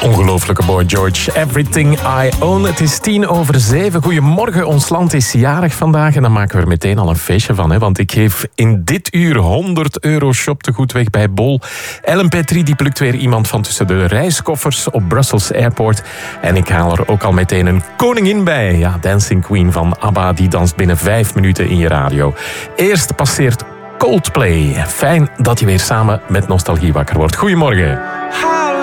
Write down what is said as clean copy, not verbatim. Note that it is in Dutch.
Ongelooflijke Boy George, Everything I Own. Het is 7:10. Goedemorgen, ons land is jarig vandaag en dan maken we er meteen al een feestje van. Want ik geef in dit uur €100 shoptegoed weg bij Bol. Ellen Petrie die plukt weer iemand van tussen de reiskoffers op Brussels Airport. En ik haal er ook al meteen een koningin bij. Ja, Dancing Queen van ABBA, die danst binnen 5 minuten in je radio. Eerst passeert Coldplay. Fijn dat je weer samen met nostalgie wakker wordt. Goedemorgen.